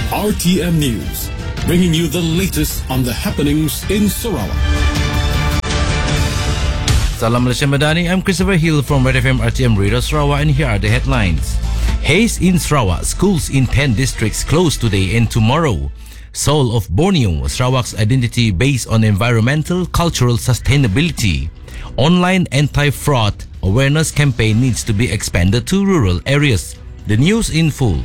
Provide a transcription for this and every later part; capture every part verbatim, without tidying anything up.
R T M News, bringing you the latest on the happenings in Sarawak. Salam Malaysia Madani, I'm Christopher Hill from Red F M R T M Radio Sarawak, and here are the headlines. Haze in Sarawak, schools in ten districts closed today and tomorrow. Soul of Borneo, Sarawak's identity based on environmental, cultural sustainability. Online anti-fraud awareness campaign needs to be expanded to rural areas. The news in full.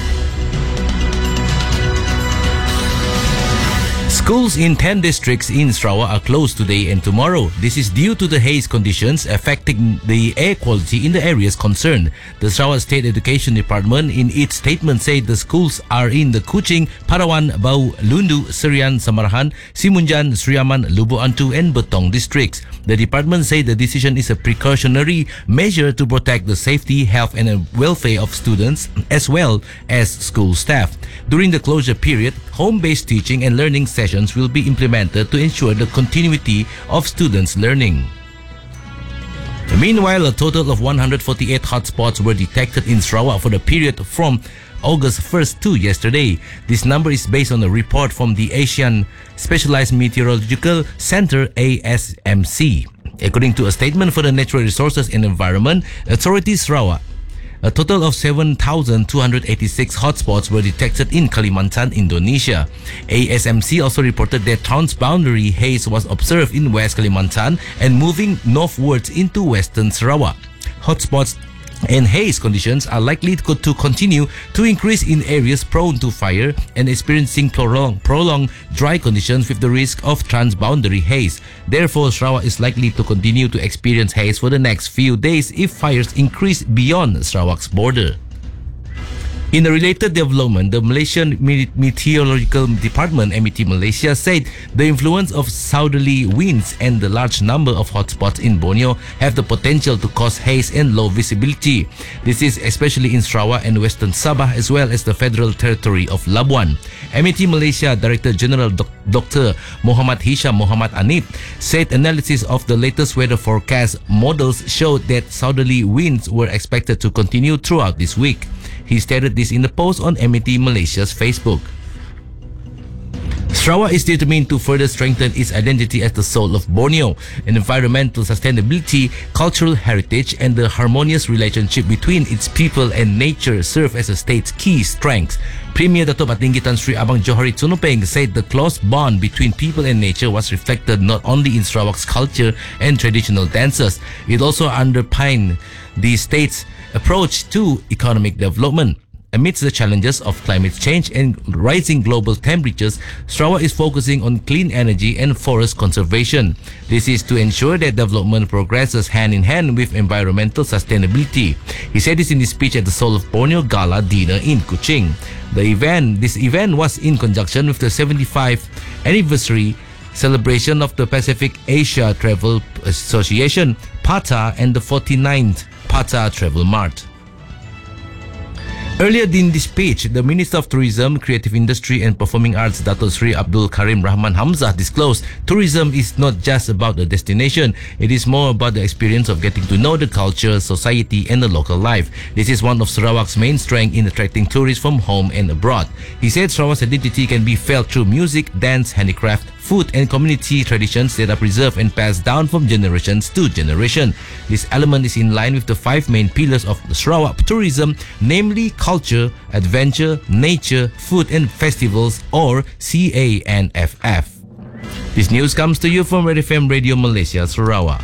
Schools in ten districts in Sarawak are closed today and tomorrow. This is due to the haze conditions affecting the air quality in the areas concerned. The Sarawak State Education Department in its statement said the schools are in the Kuching, Parawan, Bau, Lundu, Serian, Samarahan, Simunjan, Sriaman, Lubuk Antu and Betong districts. The department said the decision is a precautionary measure to protect the safety, health and welfare of students as well as school staff. During the closure period, home-based teaching and learning sessions will be implemented to ensure the continuity of students' learning. Meanwhile, a total of one hundred forty-eight hotspots were detected in Sarawak for the period from August first to yesterday. This number is based on a report from the Asian Specialized Meteorological Center A S M C. According to a statement for the Natural Resources and Environment Authority Sarawak, a total of seven thousand two hundred eighty-six hotspots were detected in Kalimantan, Indonesia. A S M C also reported that transboundary haze was observed in West Kalimantan and moving northwards into Western Sarawak. Hotspots and haze conditions are likely to continue to increase in areas prone to fire and experiencing prolonged, prolonged dry conditions with the risk of transboundary haze. Therefore, Sarawak is likely to continue to experience haze for the next few days if fires increase beyond Sarawak's border. In a related development, the Malaysian Meteorological Department, M E T Malaysia, said the influence of southerly winds and the large number of hotspots in Borneo have the potential to cause haze and low visibility. This is especially in Sarawak and Western Sabah as well as the Federal Territory of Labuan. M E T Malaysia Director General Doctor Muhammad Hisham Muhammad Anip said analysis of the latest weather forecast models showed that southerly winds were expected to continue throughout this week. He stated this in a post on M E T Malaysia's Facebook. Sarawak is determined to further strengthen its identity as the soul of Borneo. Environmental sustainability, cultural heritage, and the harmonious relationship between its people and nature serve as the state's key strengths. Premier Dato' Patinggi Tan Sri Abang Johari Tunupeng said the close bond between people and nature was reflected not only in Sarawak's culture and traditional dances, it also underpinned the state's approach to economic development. Amidst the challenges of climate change and rising global temperatures, Sarawak is focusing on clean energy and forest conservation. This is to ensure that development progresses hand in hand with environmental sustainability. He said this in his speech at the Soul of Borneo Gala dinner in Kuching. The event, this event was in conjunction with the seventy-fifth anniversary celebration of the Pacific Asia Travel Association, PATA, and the forty-ninth PATA Travel Mart. Earlier in this speech, the Minister of Tourism, Creative Industry and Performing Arts, Dato' Sri Abdul Karim Rahman Hamzah, disclosed tourism is not just about the destination, it is more about the experience of getting to know the culture, society and the local life. This is one of Sarawak's main strengths in attracting tourists from home and abroad. He said Sarawak's identity can be felt through music, dance, handicraft, food and community traditions that are preserved and passed down from generations to generation. This element is in line with the five main pillars of the Sarawak tourism, namely culture, adventure, nature, food and festivals, or C A N F F. This news comes to you from Red F M Radio Malaysia, Sarawak.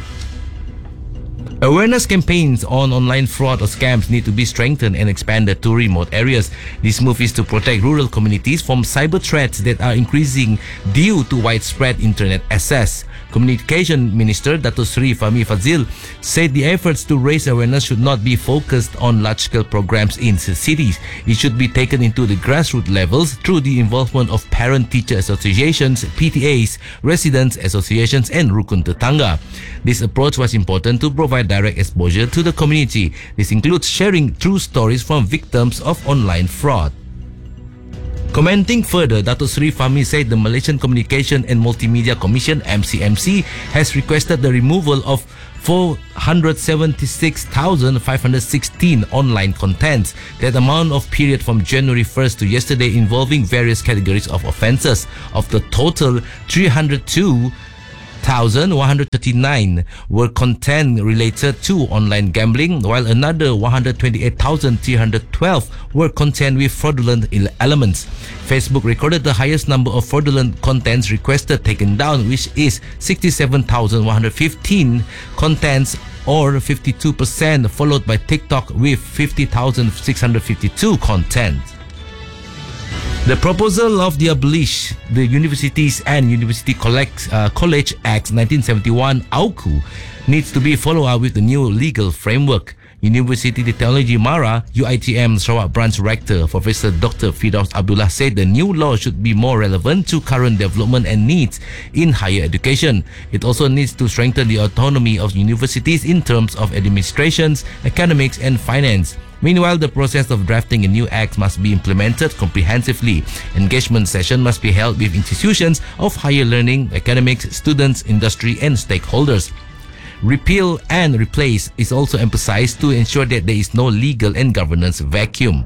Awareness campaigns on online fraud or scams need to be strengthened and expanded to remote areas. This move is to protect rural communities from cyber threats that are increasing due to widespread internet access. Communication Minister Dato' Sri Fahmi Fadzil said the efforts to raise awareness should not be focused on large-scale programs in cities. It should be taken into the grassroots levels through the involvement of parent-teacher associations, P T As, residents associations and Rukun Tetangga. This approach was important to provide direct exposure to the community. This includes sharing true stories from victims of online fraud. Commenting further, Dato' Sri Fahmi said the Malaysian Communication and Multimedia Commission M C M C has requested the removal of four hundred seventy-six thousand five hundred sixteen online contents. That amount of period from January first to yesterday involving various categories of offences. Of the total, three hundred two one thousand one hundred thirty-nine were content related to online gambling, while another one hundred twenty-eight thousand three hundred twelve were content with fraudulent elements. Facebook recorded the highest number of fraudulent contents requested taken down, which is sixty-seven thousand one hundred fifteen contents, or fifty-two percent, followed by TikTok with fifty thousand six hundred fifty-two content. The proposal of the Abolish the Universities and University Collect, uh, College Act nineteen seventy-one (A U C U) needs to be followed up with the new legal framework. University Technology Mara U I T M Sarawak Branch Rector Professor Doctor Firdaus Abdullah said the new law should be more relevant to current development and needs in higher education. It also needs to strengthen the autonomy of universities in terms of administrations, academics and finance. Meanwhile, the process of drafting a new act must be implemented comprehensively. Engagement session must be held with institutions of higher learning, academics, students, industry and stakeholders. Repeal and replace is also emphasized to ensure that there is no legal and governance vacuum.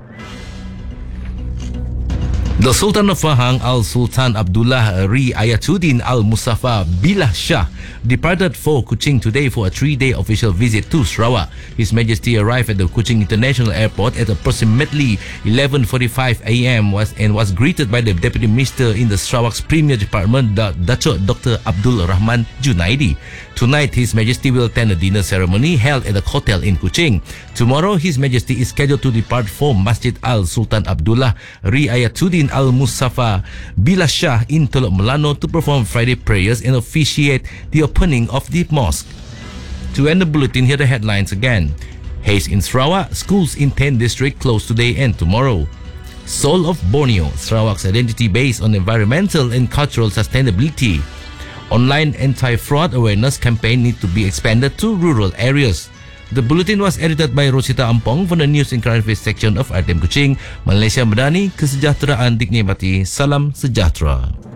The Sultan of Pahang, Al-Sultan Abdullah Riayatuddin Al-Mustafa Billah Shah, departed for Kuching today for a three-day official visit to Sarawak. His Majesty arrived at the Kuching International Airport at approximately eleven forty-five a m was and was greeted by the Deputy Minister in the Sarawak's Premier Department, Datuk Doctor Abdul Rahman Junaidi. Tonight, His Majesty will attend a dinner ceremony held at a hotel in Kuching. Tomorrow, His Majesty is scheduled to depart for Masjid Al-Sultan Abdullah Riayatuddin Al-Mustafa Billah Shah in Teluk Melano to perform Friday prayers and officiate the opening of the mosque. To end the bulletin, here are the headlines again. Haze in Sarawak, schools in ten districts closed today and tomorrow. Soul of Borneo, Sarawak's identity based on environmental and cultural sustainability. Online anti-fraud awareness campaign need to be expanded to rural areas. The bulletin was edited by Rosita Ampong for the News and Current Affairs section of R T M Kuching. Malaysia Madani, kesejahteraan dinikmati. Salam sejahtera.